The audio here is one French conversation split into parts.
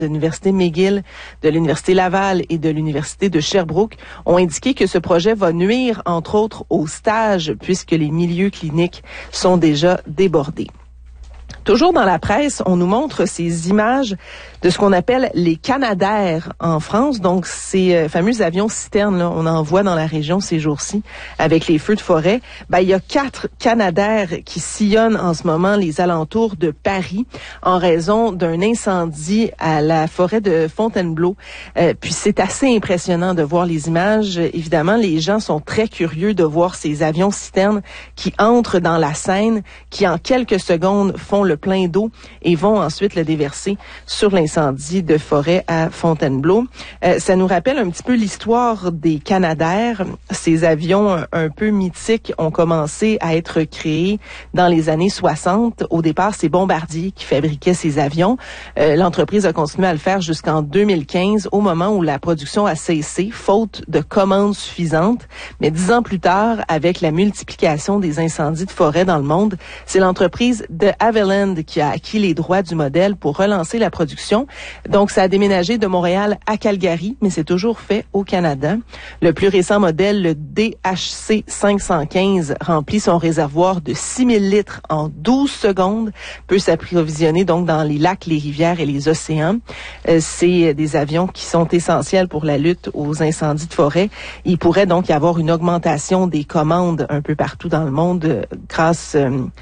de l'Université McGill, de l'Université Laval et de l'Université de Sherbrooke ont indiqué que ce projet va nuire, entre autres, aux stages puisque les milieux cliniques sont déjà débordés. Toujours dans la presse, on nous montre ces images de ce qu'on appelle les Canadair en France. Donc, ces fameux avions citernes, là, on en voit dans la région ces jours-ci avec les feux de forêt. Il y a 4 Canadair qui sillonnent en ce moment les alentours de Paris en raison d'un incendie à la forêt de Fontainebleau. Puis, c'est assez impressionnant de voir les images. Évidemment, les gens sont très curieux de voir ces avions citernes qui entrent dans la Seine, qui en quelques secondes font le plein d'eau et vont ensuite le déverser sur l'incendie de forêt à Fontainebleau. Ça nous rappelle un petit peu l'histoire des Canadair. Ces avions un peu mythiques ont commencé à être créés dans les années 60. Au départ, c'est Bombardier qui fabriquait ces avions. L'entreprise a continué à le faire jusqu'en 2015, au moment où la production a cessé, faute de commandes suffisantes. Mais 10 ans plus tard, avec la multiplication des incendies de forêt dans le monde, c'est l'entreprise de Havilland qui a acquis les droits du modèle pour relancer la production. Donc, ça a déménagé de Montréal à Calgary, mais c'est toujours fait au Canada. Le plus récent modèle, le DHC 515, remplit son réservoir de 6000 litres en 12 secondes, peut s'approvisionner donc dans les lacs, les rivières et les océans. C'est des avions qui sont essentiels pour la lutte aux incendies de forêt. Il pourrait donc y avoir une augmentation des commandes un peu partout dans le monde grâce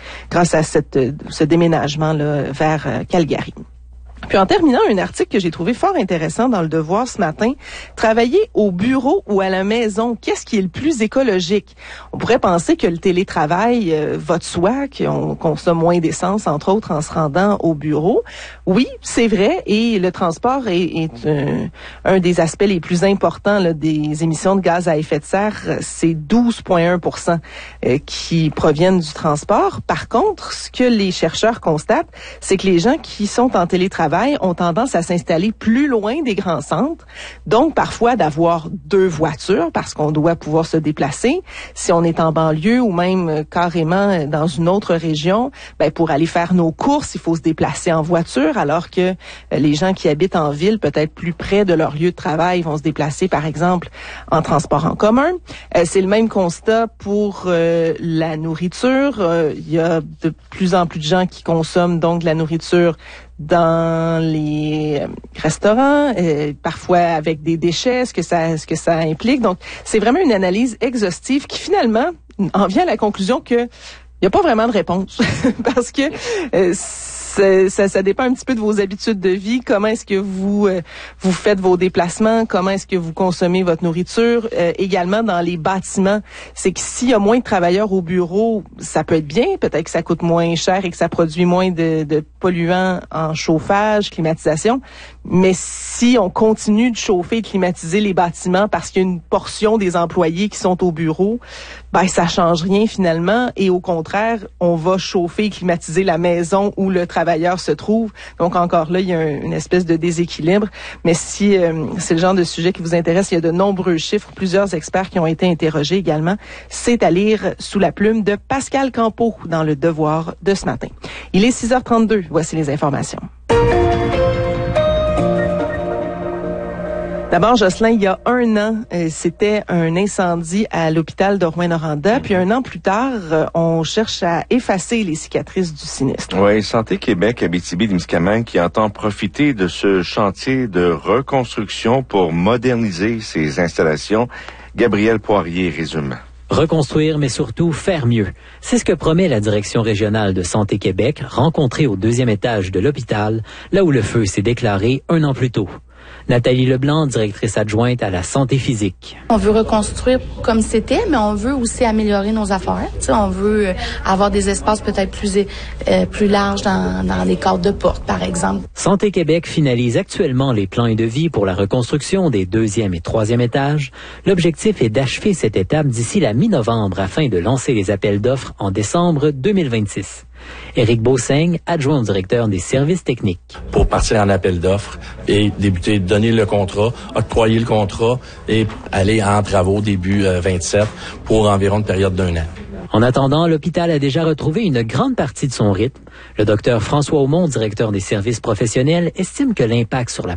à ce déménagement-là vers Calgary. Puis en terminant, un article que j'ai trouvé fort intéressant dans Le Devoir ce matin, travailler au bureau ou à la maison, qu'est-ce qui est le plus écologique? On pourrait penser que le télétravail va de soi, qu'on consomme moins d'essence, entre autres, en se rendant au bureau. Oui, c'est vrai, et le transport est un des aspects les plus importants là, des émissions de gaz à effet de serre. C'est 12,1% qui proviennent du transport. Par contre, ce que les chercheurs constatent, c'est que les gens qui sont en télétravail ont tendance à s'installer plus loin des grands centres, donc parfois d'avoir 2 voitures parce qu'on doit pouvoir se déplacer. Si on est en banlieue ou même carrément dans une autre région, pour aller faire nos courses, il faut se déplacer en voiture, alors que les gens qui habitent en ville, peut-être plus près de leur lieu de travail, vont se déplacer par exemple en transport en commun. C'est le même constat pour la nourriture. Il y a de plus en plus de gens qui consomment donc de la nourriture dans les restaurants, parfois avec des déchets, ce que ça implique. Donc, c'est vraiment une analyse exhaustive qui finalement en vient à la conclusion que il n'y a pas vraiment de réponse parce que ça dépend un petit peu de vos habitudes de vie. Comment est-ce que vous faites vos déplacements? Comment est-ce que vous consommez votre nourriture? Également dans les bâtiments, c'est que s'il y a moins de travailleurs au bureau, ça peut être bien. Peut-être que ça coûte moins cher et que ça produit moins de polluants en chauffage, climatisation. Mais si on continue de chauffer et de climatiser les bâtiments parce qu'il y a une portion des employés qui sont au bureau, ça change rien finalement. Et au contraire, on va chauffer et climatiser la maison où le travailleur se trouve. Donc encore là, il y a une espèce de déséquilibre. Mais si c'est le genre de sujet qui vous intéresse, il y a de nombreux chiffres, plusieurs experts qui ont été interrogés également. C'est à lire sous la plume de Pascal Campeau dans Le Devoir de ce matin. Il est 6h32. Voici les informations. D'abord, Jocelyn, il y a 1 an, c'était un incendie à l'hôpital de Rouyn-Noranda. Puis 1 an plus tard, on cherche à effacer les cicatrices du sinistre. Oui, Santé Québec, Abitibi-Témiscamingue qui entend profiter de ce chantier de reconstruction pour moderniser ses installations. Gabriel Poirier résume. Reconstruire, mais surtout faire mieux. C'est ce que promet la direction régionale de Santé Québec, rencontrée au 2e étage de l'hôpital, là où le feu s'est déclaré 1 an plus tôt. Nathalie Leblanc, directrice adjointe à la santé physique. On veut reconstruire comme c'était, mais on veut aussi améliorer nos affaires. T'sais, on veut avoir des espaces peut-être plus larges dans les cadres de porte, par exemple. Santé Québec finalise actuellement les plans et devis pour la reconstruction des 2e et 3e étages. L'objectif est d'achever cette étape d'ici la mi-novembre afin de lancer les appels d'offres en décembre 2026. Éric Beauseigne, adjoint au directeur des services techniques. Pour partir en appel d'offres et débuter, donner le contrat, octroyer le contrat et aller en travaux début 27 pour environ une période d'1 an. En attendant, l'hôpital a déjà retrouvé une grande partie de son rythme. Le docteur François Aumont, directeur des services professionnels, estime que l'impact sur la